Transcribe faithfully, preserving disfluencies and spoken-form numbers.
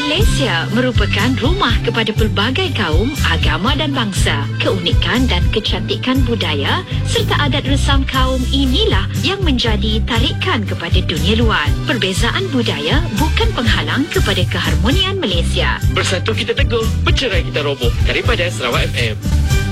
Malaysia merupakan rumah kepada pelbagai kaum, agama dan bangsa. Keunikan dan kecantikan budaya serta adat resam kaum inilah yang menjadi tarikan kepada dunia luar. Perbezaan budaya bukan penghalang kepada keharmonian Malaysia. Bersatu kita teguh, bercerai kita roboh. Daripada Sarawak F M.